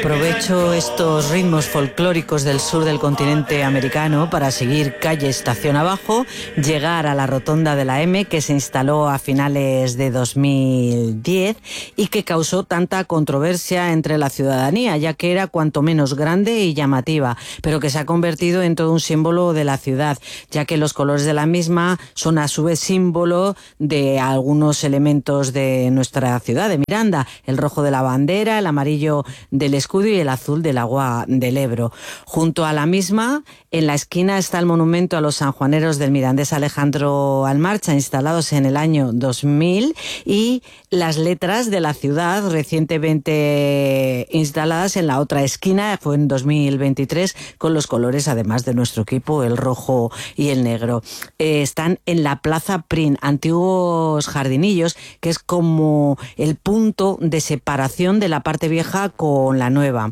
Aprovecho estos ritmos folclóricos del sur del continente americano para seguir calle Estación abajo, llegar a la rotonda de la M, que se instaló a finales de 2010 y que causó tanta controversia entre la ciudadanía, ya que era cuanto menos grande y llamativa, pero que se ha convertido en todo un símbolo de la ciudad, ya que los colores de la misma son a su vez símbolo de algunos elementos de nuestra ciudad, de Miranda: el rojo de la bandera, el amarillo del escudo y el azul del agua del Ebro. Junto a la misma, en la esquina, está el monumento a los sanjuaneros del mirandés Alejandro Almarcha, instalados en el año 2000, y las letras de la ciudad, recientemente instaladas en la otra esquina, fue en 2023, con los colores, además de nuestro equipo, el rojo y el negro. Están en la Plaza Prin, antiguos jardinillos, que es como el punto de separación de la parte vieja con la nueva.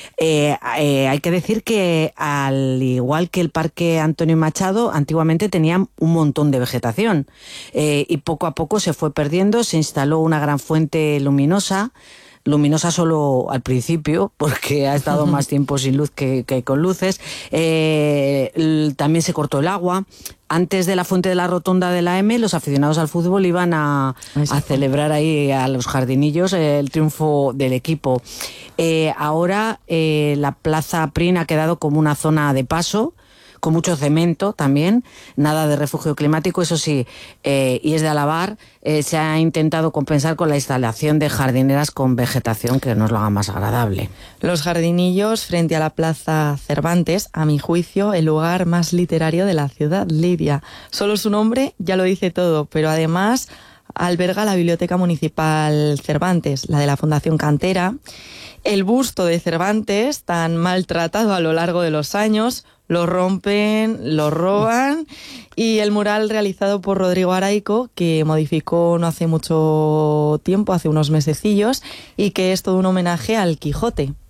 Hay que decir que, al igual que el Parque Antonio Machado, antiguamente tenían un montón de vegetación, y poco a poco se fue perdiendo. Se instaló una gran fuente luminosa solo al principio, porque ha estado más tiempo sin luz que con luces. También se cortó el agua. Antes de la fuente de la rotonda de la M, los aficionados al fútbol iban a celebrar ahí a los jardinillos el triunfo del equipo. Ahora la Plaza Prin ha quedado como una zona de paso, con mucho cemento también, nada de refugio climático, eso sí, y es de alabar. Se ha intentado compensar con la instalación de jardineras con vegetación que nos lo haga más agradable. Los jardinillos frente a la Plaza Cervantes, a mi juicio, el lugar más literario de la ciudad, Lidia. Solo su nombre ya lo dice todo, pero además alberga la Biblioteca Municipal Cervantes, la de la Fundación Cantera. El busto de Cervantes, tan maltratado a lo largo de los años, lo rompen, lo roban, y el mural realizado por Rodrigo Araico, que modificó no hace mucho tiempo, hace unos mesecillos, y que es todo un homenaje al Quijote.